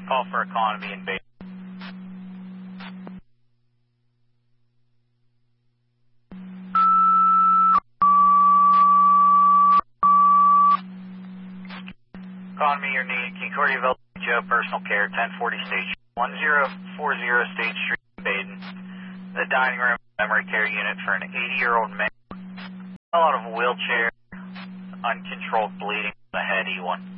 Call for economy in Bay. Economy, you're needed. Concordia Village, Joe, personal care, 1040 State Street, 1040 State Street, Baden. The dining room memory care unit for an 80-year-old man. Fell out of a wheelchair, uncontrolled bleeding from the head, E1.